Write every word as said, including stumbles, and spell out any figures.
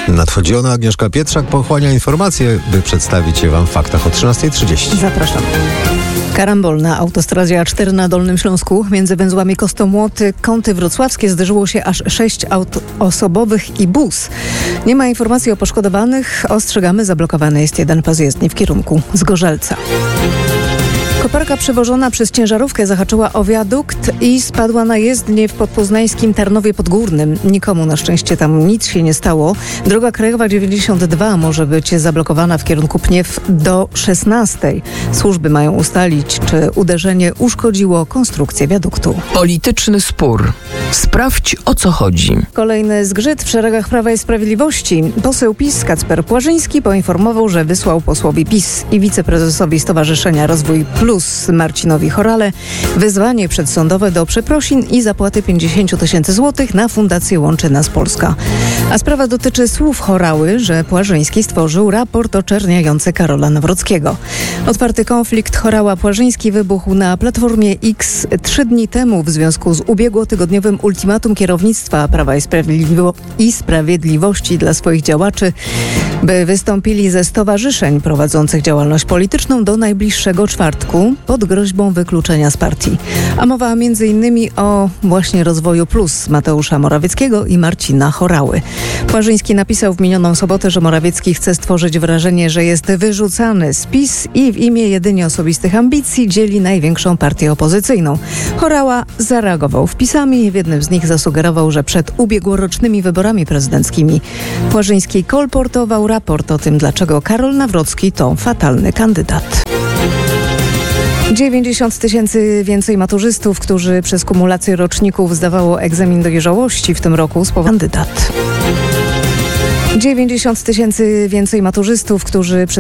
Nadchodzi ona, Agnieszka Pietrzak pochłania informacje, by przedstawić je Wam w faktach o trzynasta trzydzieści. Zapraszam. Karambol na autostradzie A cztery na Dolnym Śląsku. Między węzłami Kostomłoty, Kąty Wrocławskie zderzyło się aż sześć aut osobowych i bus. Nie ma informacji o poszkodowanych. Ostrzegamy, zablokowany jest jeden pas jezdni w kierunku Zgorzelca. Koparka przewożona przez ciężarówkę zahaczyła o wiadukt i spadła na jezdnię w podpoznańskim Tarnowie Podgórnym. Nikomu na szczęście tam nic się nie stało. Droga krajowa dziewięćdziesiąt dwa może być zablokowana w kierunku Pniew do szesnastej. Służby mają ustalić, czy uderzenie uszkodziło konstrukcję wiaduktu. Polityczny spór. Sprawdź, o co chodzi. Kolejny zgrzyt w szeregach Prawa i Sprawiedliwości. Poseł PiS Kacper Płażyński poinformował, że wysłał posłowi PiS i wiceprezesowi Stowarzyszenia Rozwój Plus Marcinowi Horale wezwanie przedsądowe do przeprosin i zapłaty pięćdziesiąt tysięcy złotych na Fundację Łączy Nas Polska. A sprawa dotyczy słów Horały, że Płażyński stworzył raport oczerniający Karola Nawrockiego. Otwarty konflikt Horała-Płażyński wybuchł na Platformie X trzy dni temu w związku z ubiegłotygodniowym ultimatum kierownictwa Prawa i, Sprawiedliwo- i Sprawiedliwości dla swoich działaczy, by wystąpili ze stowarzyszeń prowadzących działalność polityczną do najbliższego czwartku pod groźbą wykluczenia z partii. A mowa między innymi o właśnie Rozwoju Plus Mateusza Morawieckiego i Marcina Horały. Płażyński napisał w minioną sobotę, że Morawiecki chce stworzyć wrażenie, że jest wyrzucany z PiS i w imię jedynie osobistych ambicji dzieli największą partię opozycyjną. Horała zareagował wpisami, w jednym z nich zasugerował, że przed ubiegłorocznymi wyborami prezydenckimi Płażyński kolportował raport o tym, dlaczego Karol Nawrocki to fatalny kandydat. dziewięćdziesiąt tysięcy więcej maturzystów, którzy przez kumulację roczników zdawało egzamin dojrzałości w tym roku z powodu kandydat. dziewięćdziesiąt tysięcy więcej maturzystów, którzy przez